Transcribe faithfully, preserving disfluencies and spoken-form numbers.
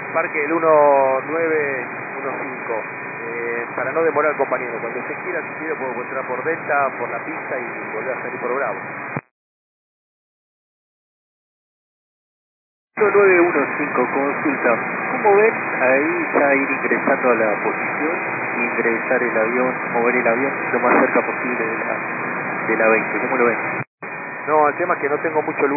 Parque el uno nueve uno cinco. Eh, para no demorar al compañero, cuando usted quiera, si quiere, puedo entrar por Delta, por la pista y volver a salir por Bravo. uno nueve uno cinco, consulta. ¿Cómo ven ahí ya ir ingresando a la posición, ingresar el avión, mover el avión lo más cerca posible de la, de la veinte? ¿Cómo lo ven? No, el tema es que no tengo mucho lugar.